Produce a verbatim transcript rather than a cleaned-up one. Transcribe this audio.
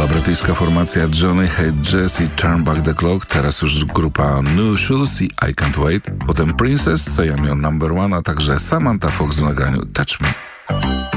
była brytyjska formacja Johnny Hate Jazz i Turn Back the Clock, teraz już grupa New Shoes i I Can't Wait. Potem Princess, Say I'm Your Number One, a także Samantha Fox w nagraniu Touch Me.